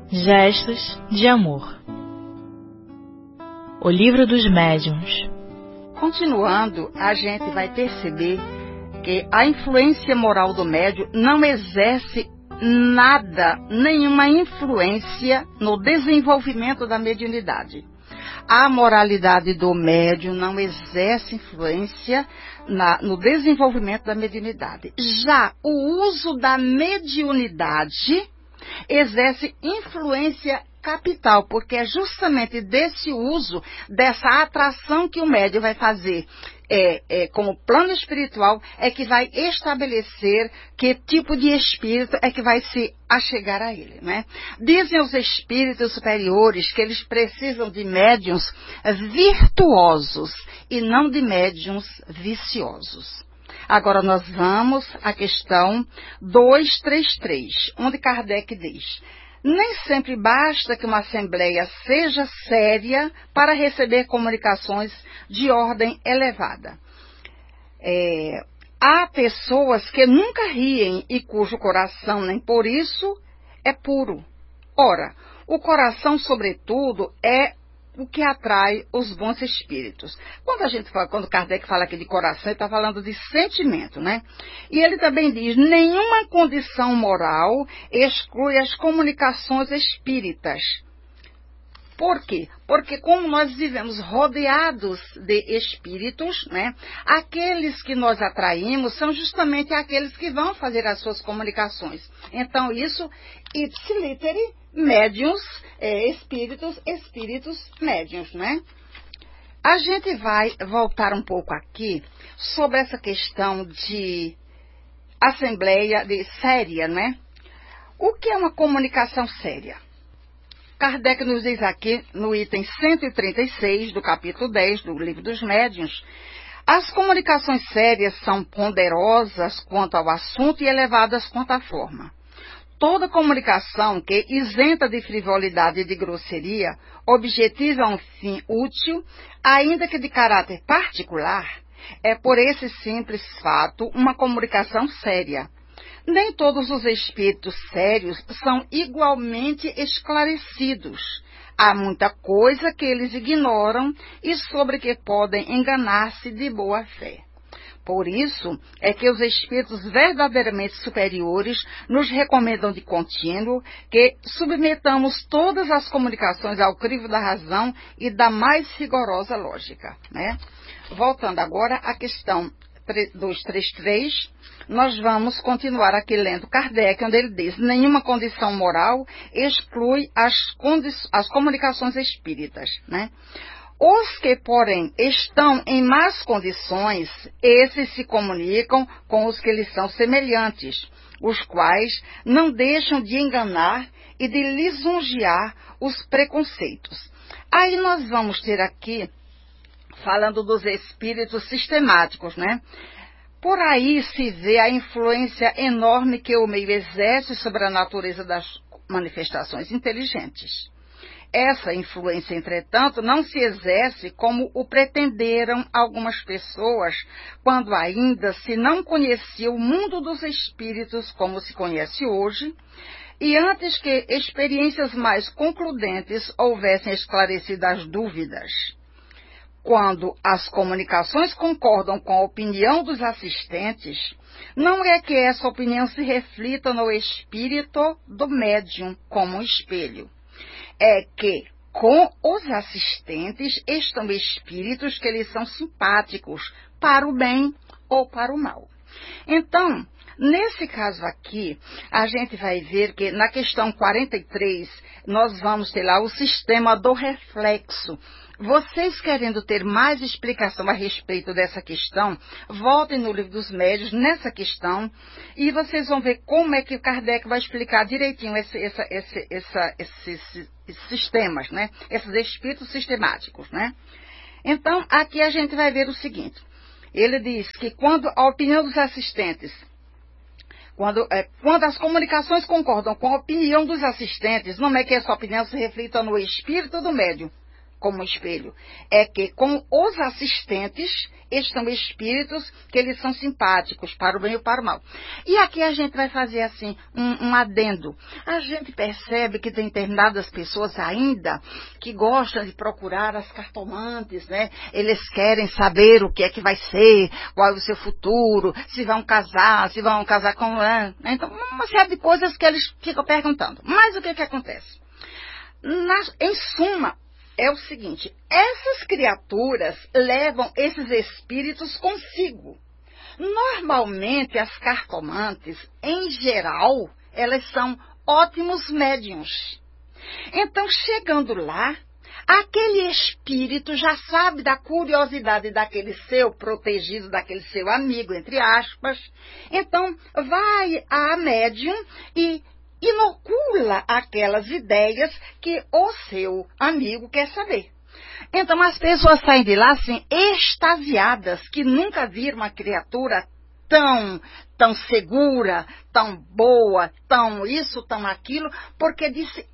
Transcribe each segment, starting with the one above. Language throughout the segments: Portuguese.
Gestos de amor. O livro dos médiuns. Continuando, a gente vai perceber que a influência moral do médium não exerce nenhuma influência no desenvolvimento da mediunidade. A moralidade do médium não exerce influência no desenvolvimento da mediunidade. Já o uso da mediunidade exerce influência capital, porque é justamente desse uso, dessa atração que o médium vai fazer como plano espiritual, é que vai estabelecer que tipo de espírito é que vai se achegar a ele, né? Dizem os espíritos superiores que eles precisam de médiuns virtuosos e não de médiuns viciosos. Agora nós vamos à questão 233, onde Kardec diz: nem sempre basta que uma assembleia seja séria para receber comunicações de ordem elevada. Há pessoas que nunca riem e cujo coração nem por isso é puro. Ora, o coração, sobretudo, é o que atrai os bons espíritos. Quando Kardec fala aqui de coração, ele está falando de sentimento, né? E ele também diz: nenhuma condição moral exclui as comunicações espíritas. Por quê? Porque como nós vivemos rodeados de espíritos, né? Aqueles que nós atraímos são justamente aqueles que vão fazer as suas comunicações. Então isso, ipsiliteri, médiuns, espíritos médiuns, né? A gente vai voltar um pouco aqui sobre essa questão de assembleia séria, né? O que é uma comunicação séria? Kardec nos diz aqui, no item 136 do capítulo 10 do Livro dos Médiuns: as comunicações sérias são ponderosas quanto ao assunto e elevadas quanto à forma. Toda comunicação que, isenta de frivolidade e de grosseria, objetiva um fim útil, ainda que de caráter particular, é por esse simples fato uma comunicação séria. Nem todos os espíritos sérios são igualmente esclarecidos. Há muita coisa que eles ignoram e sobre que podem enganar-se de boa fé. Por isso é que os espíritos verdadeiramente superiores nos recomendam de contínuo que submetamos todas as comunicações ao crivo da razão e da mais rigorosa lógica, né? Voltando agora à questão 233, nós vamos continuar aqui lendo Kardec, onde ele diz: nenhuma condição moral exclui as comunicações espíritas, né? Os que, porém, estão em más condições, esses se comunicam com os que lhes são semelhantes, os quais não deixam de enganar e de lisonjear os preconceitos. Aí nós vamos ter aqui, falando dos espíritos sistemáticos, né? Por aí se vê a influência enorme que o meio exerce sobre a natureza das manifestações inteligentes. Essa influência, entretanto, não se exerce como o pretenderam algumas pessoas, quando ainda se não conhecia o mundo dos espíritos como se conhece hoje, e antes que experiências mais concludentes houvessem esclarecido as dúvidas. Quando as comunicações concordam com a opinião dos assistentes, não é que essa opinião se reflita no espírito do médium como um espelho. É que com os assistentes estão espíritos que lhes são simpáticos para o bem ou para o mal. Então, nesse caso aqui, a gente vai ver que na questão 43, nós vamos ter lá o sistema do reflexo. Vocês querendo ter mais explicação a respeito dessa questão, voltem no Livro dos Médiuns, nessa questão, e vocês vão ver como é que o Kardec vai explicar direitinho esses sistemas, né? Esses espíritos sistemáticos, né? Então, aqui a gente vai ver o seguinte. Ele diz que quando a opinião dos assistentes, quando as comunicações concordam com a opinião dos assistentes, não é que essa opinião se reflita no espírito do médium como espelho, é que com os assistentes estão espíritos que eles são simpáticos, para o bem ou para o mal. E aqui a gente vai fazer assim, um adendo. A gente percebe que tem determinadas pessoas ainda que gostam de procurar as cartomantes, né? Eles querem saber o que é que vai ser, qual é o seu futuro, se vão casar com... Então, uma série de coisas que eles ficam perguntando. Mas o que acontece? Em suma, é o seguinte, essas criaturas levam esses espíritos consigo. Normalmente, as cartomantes, em geral, elas são ótimos médiuns. Então, chegando lá, aquele espírito já sabe da curiosidade daquele seu protegido, daquele seu amigo, entre aspas. Então, vai à médium e inocula aquelas ideias que o seu amigo quer saber. Então as pessoas saem de lá assim, extasiadas, que nunca viram uma criatura tão segura, tão boa, tão isso, tão aquilo, porque disse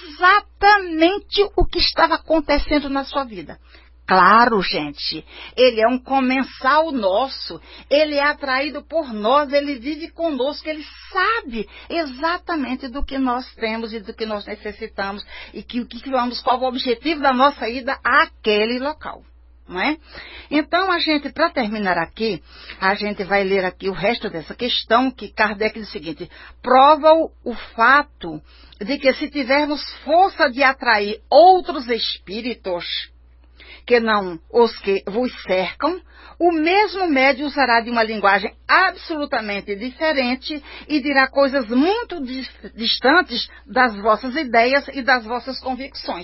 exatamente o que estava acontecendo na sua vida. Claro, gente, ele é um comensal nosso, ele é atraído por nós, ele vive conosco, ele sabe exatamente do que nós temos e do que nós necessitamos e qual o objetivo da nossa ida àquele local, não é? Então, para terminar aqui, a gente vai ler aqui o resto dessa questão, que Kardec diz o seguinte: prova o fato de que se tivermos força de atrair outros espíritos que não os que vos cercam, o mesmo médium usará de uma linguagem absolutamente diferente e dirá coisas muito distantes das vossas ideias e das vossas convicções.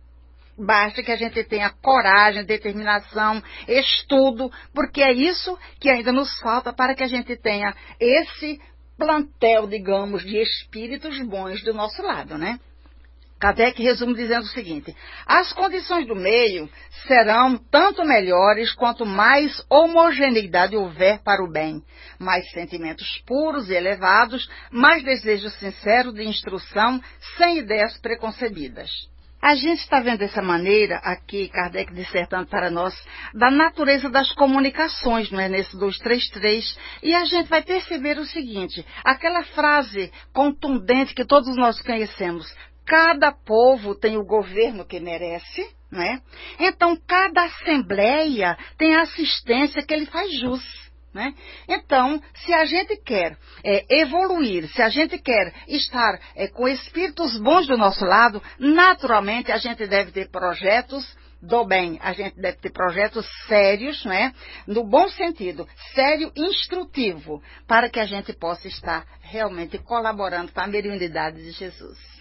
Basta que a gente tenha coragem, determinação, estudo, porque é isso que ainda nos falta para que a gente tenha esse plantel, digamos, de espíritos bons do nosso lado, né? Kardec resume dizendo o seguinte: as condições do meio serão tanto melhores quanto mais homogeneidade houver para o bem, mais sentimentos puros e elevados, mais desejo sincero de instrução, sem ideias preconcebidas. A gente está vendo dessa maneira aqui, Kardec dissertando para nós, da natureza das comunicações, não é? Nesse 233, e a gente vai perceber o seguinte, aquela frase contundente que todos nós conhecemos: cada povo tem o governo que merece, né? Então, cada assembleia tem a assistência que ele faz jus, né? Então, se a gente quer evoluir, se a gente quer estar com espíritos bons do nosso lado, naturalmente a gente deve ter projetos do bem, a gente deve ter projetos sérios, né? No bom sentido, sério, instrutivo, para que a gente possa estar realmente colaborando para a mediunidade de Jesus.